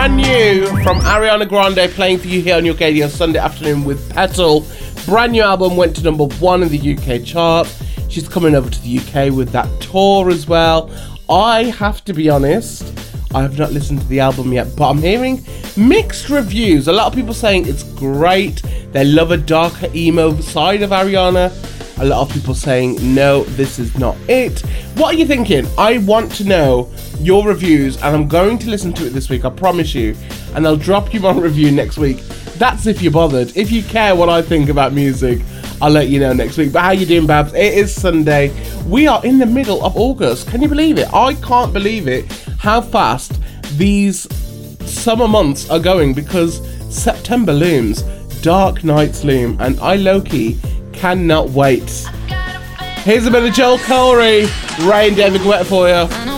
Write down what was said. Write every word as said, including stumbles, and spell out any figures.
brand new from Ariana Grande playing for you here on your radio Sunday afternoon with Petal. Brand new album went to number one in the U K chart. She's coming over to the U K with that tour as well. I have to be honest, I have not listened to the album yet, but I'm hearing mixed reviews. A lot of people saying it's great. They love a darker emo side of Ariana. A lot of people saying, no, this is not it. What are you thinking? I want to know your reviews, and I'm going to listen to it this week, I promise you. And I'll drop you my review next week. That's if you're bothered. If you care what I think about music, I'll let you know next week. But how you doing, Babs? It is Sunday. We are in the middle of August. Can you believe it? I can't believe it, how fast these summer months are going, because September looms. Dark nights loom, and I low-key cannot wait. Here's a bit of Joel Corey, Ray and David Guetta for you.